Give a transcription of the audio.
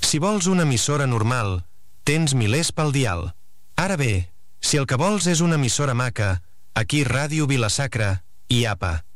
Si vols una emissora normal, tens milers pel dial. Ara bé, si el que vols és una emissora maca, aquí Ràdio Vila-sacra i apa.